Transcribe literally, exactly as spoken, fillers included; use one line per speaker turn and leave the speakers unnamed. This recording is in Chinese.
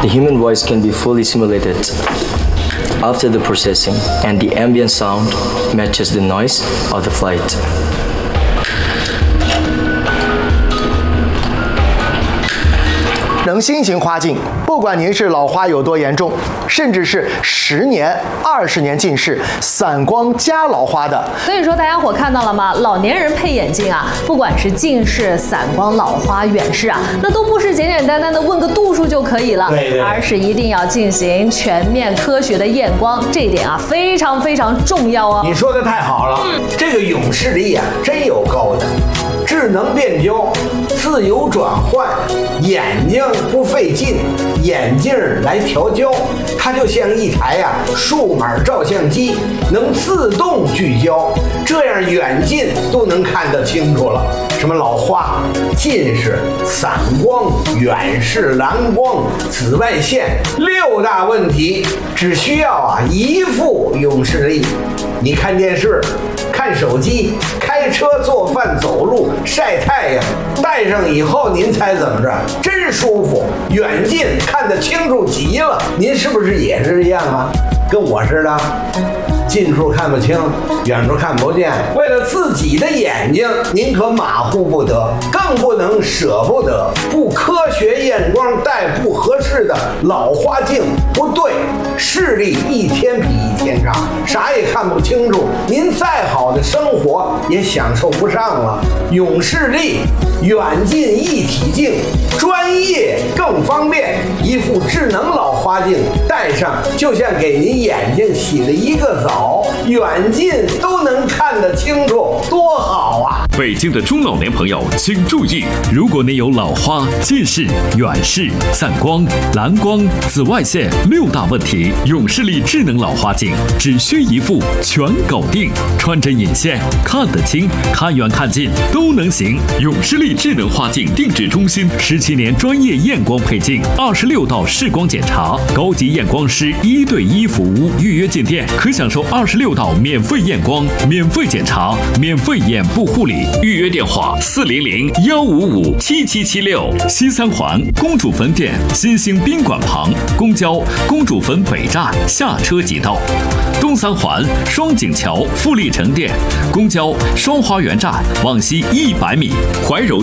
The human voice can be fully simulated after the processing, and the ambient sound matches the noise of the flight.
能新型花镜，不管您是老花有多严重，甚至是十年、二十年近视、散光加老花的。
所以说，大家伙看到了吗？老年人配眼镜啊，不管是近视、散光、老花、远视啊，那都不是简简单单的问个度数就可以了，
对对，
而是一定要进行全面科学的验光，这一点啊非常非常重要哦。
你说的太好了，嗯、这个永视力啊真有够的，智能变焦，自由转换，眼睛不费劲，眼镜来调焦，它就像一台呀、啊、数码照相机，能自动聚焦，这样远近都能看得清楚了。什么老花、近视、散光、远视、蓝光、紫外线六大问题，只需要啊一副永视力。你看电视、看手机、开车、做饭、走路、晒太阳，戴上以后您猜怎么着？真舒服，远近看得清楚极了。您是不是也是一样啊？跟我似的，近处看不清，远处看不见。为了自己的眼睛，您可马虎不得，更不能舍不得。不科学验光戴不合适的老花镜，不对，视力一天比一天差，啥也看不清楚，您再好的生活也享受不上了。永视力远近一体镜，专业更方便，一副智能老花镜戴上，就像给您眼睛洗了一个澡，远近都能看得清楚，多好啊！
北京的中老年朋友请注意，如果您有老花、近视、远视、散光、蓝光、紫外线六大问题，永视力智能老花镜只需一副全搞定，穿针引线，看得清，看远看近都能行。永视力智能花镜定制中心十七年专业验光配镜，二十六道视光检查，高级验光师一对一服务，预约进店可享受二十六道免费验光、免费检查、免费眼部护理。预约电话：四零零幺五五七七七六。西三环公主坟店新兴宾馆旁，公交公主坟北站下车即到。东三环双井桥富力城店，公交双花园站往西一百米，怀柔。